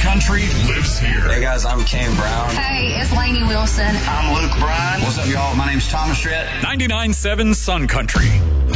Country lives here. Hey guys, I'm Kane Brown. Hey, it's Lainey Wilson. I'm Luke Bryan. What's up, y'all? My name's Thomas Rhett. 99.7 Sun Country.